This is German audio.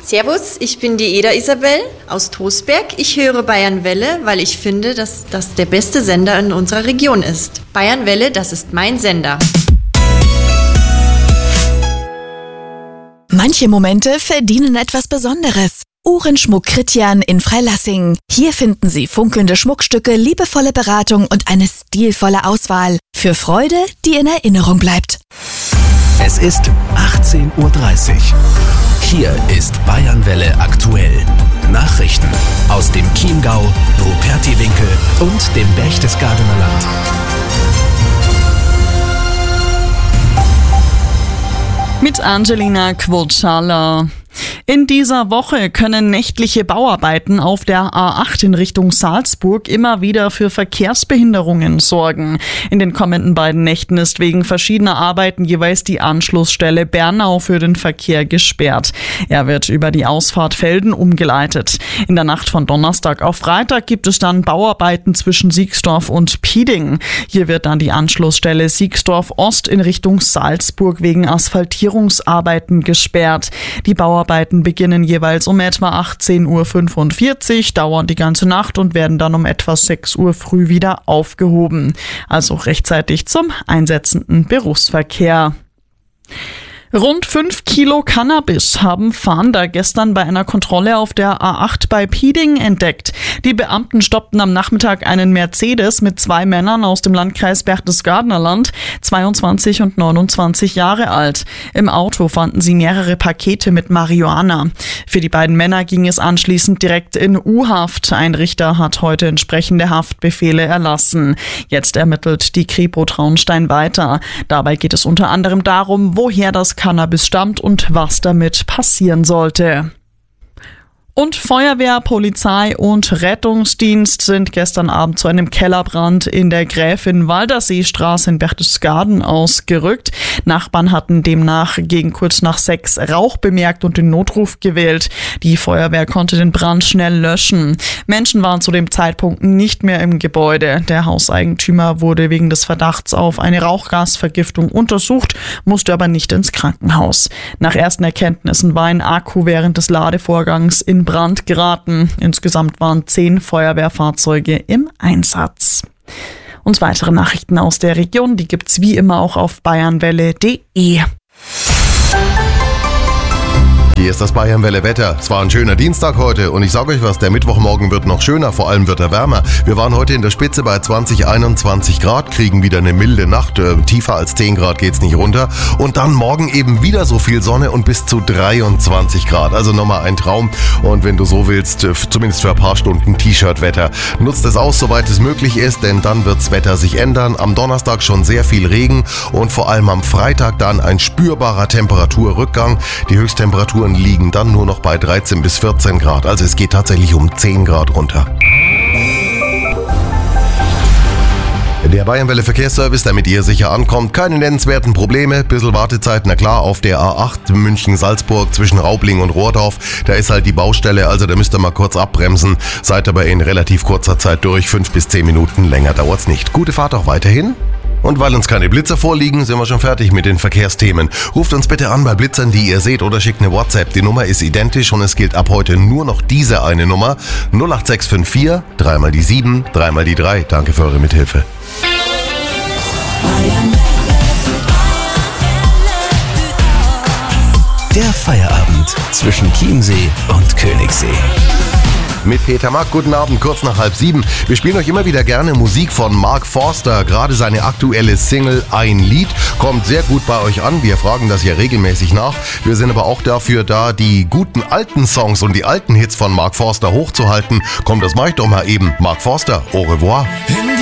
Servus, ich bin die Eda Isabel aus Trostberg. Ich höre Bayern Welle, weil ich finde, dass das der beste Sender in unserer Region ist. Bayern Welle, das ist mein Sender. Manche Momente verdienen etwas Besonderes. Uhrenschmuck Kritjan in Freilassing. Hier finden Sie funkelnde Schmuckstücke, liebevolle Beratung und eine stilvolle Auswahl. Für Freude, die in Erinnerung bleibt. Es ist 18:30 Uhr. Hier ist Bayern Welle aktuell. Nachrichten aus dem Chiemgau, Rupertiwinkel und dem Berchtesgadener Land. Mit Angelina Quotschala. In dieser Woche können nächtliche Bauarbeiten auf der A8 in Richtung Salzburg immer wieder für Verkehrsbehinderungen sorgen. In den kommenden beiden Nächten ist wegen verschiedener Arbeiten jeweils die Anschlussstelle Bernau für den Verkehr gesperrt. Er wird über die Ausfahrt Velden umgeleitet. In der Nacht von Donnerstag auf Freitag gibt es dann Bauarbeiten zwischen Siegsdorf und Pieding. Hier wird dann die Anschlussstelle Siegsdorf Ost in Richtung Salzburg wegen Asphaltierungsarbeiten gesperrt. Die Bauarbeiten beginnen jeweils um etwa 18:45 Uhr, dauern die ganze Nacht und werden dann um etwa 6 Uhr früh wieder aufgehoben. Also rechtzeitig zum einsetzenden Berufsverkehr. Rund 5 Kilo Cannabis haben Fahnder gestern bei einer Kontrolle auf der A8 bei Pieding entdeckt. Die Beamten stoppten am Nachmittag einen Mercedes mit 2 Männern aus dem Landkreis Berchtesgadener Land, 22 und 29 Jahre alt. Im Auto fanden sie mehrere Pakete mit Marihuana. Für die beiden Männer ging es anschließend direkt in U-Haft. Ein Richter hat heute entsprechende Haftbefehle erlassen. Jetzt ermittelt die Kripo Traunstein weiter. Dabei geht es unter anderem darum, woher das Cannabis stammt und was damit passieren sollte. Und Feuerwehr, Polizei und Rettungsdienst sind gestern Abend zu einem Kellerbrand in der Gräfin-Waldersee-Straße in Berchtesgaden ausgerückt. Nachbarn hatten demnach gegen kurz nach 6 Rauch bemerkt und den Notruf gewählt. Die Feuerwehr konnte den Brand schnell löschen. Menschen waren zu dem Zeitpunkt nicht mehr im Gebäude. Der Hauseigentümer wurde wegen des Verdachts auf eine Rauchgasvergiftung untersucht, musste aber nicht ins Krankenhaus. Nach ersten Erkenntnissen war ein Akku während des Ladevorgangs in Brand geraten. Insgesamt waren 10 Feuerwehrfahrzeuge im Einsatz. Und weitere Nachrichten aus der Region, die gibt's wie immer auch auf bayernwelle.de. Hier ist das Bayern Welle Wetter. Es war ein schöner Dienstag heute und ich sage euch was, der Mittwochmorgen wird noch schöner, vor allem wird er wärmer. Wir waren heute in der Spitze bei 20, 21 Grad, kriegen wieder eine milde Nacht, tiefer als 10 Grad geht's nicht runter. Und dann morgen eben wieder so viel Sonne und bis zu 23 Grad. Also nochmal ein Traum und wenn du so willst, zumindest für ein paar Stunden T-Shirt-Wetter. Nutzt es aus, soweit es möglich ist, denn dann wirds Wetter sich ändern. Am Donnerstag schon sehr viel Regen und vor allem am Freitag dann ein spürbarer Temperaturrückgang. Die Höchsttemperaturen liegen dann nur noch bei 13 bis 14 Grad. Also es geht tatsächlich um 10 Grad runter. Der Bayernwelle Verkehrsservice, damit ihr sicher ankommt, keine nennenswerten Probleme, bisschen Wartezeit, na klar, auf der A8 München-Salzburg zwischen Raubling und Rohrdorf, da ist halt die Baustelle, also da müsst ihr mal kurz abbremsen, seid aber in relativ kurzer Zeit durch, 5 bis 10 Minuten, länger dauert's nicht. Gute Fahrt auch weiterhin. Und weil uns keine Blitzer vorliegen, sind wir schon fertig mit den Verkehrsthemen. Ruft uns bitte an bei Blitzern, die ihr seht, oder schickt eine WhatsApp. Die Nummer ist identisch und es gilt ab heute nur noch diese eine Nummer. 08654 3 mal die 7, 3 mal die 3. Danke für eure Mithilfe. Der Feierabend zwischen Chiemsee und Königssee. Mit Peter Mack, guten Abend, kurz nach 6:30. Wir spielen euch immer wieder gerne Musik von Mark Forster. Gerade seine aktuelle Single Ein Lied kommt sehr gut bei euch an. Wir fragen das ja regelmäßig nach. Wir sind aber auch dafür da, die guten alten Songs und die alten Hits von Mark Forster hochzuhalten. Komm, das mach ich doch mal eben. Mark Forster, au revoir.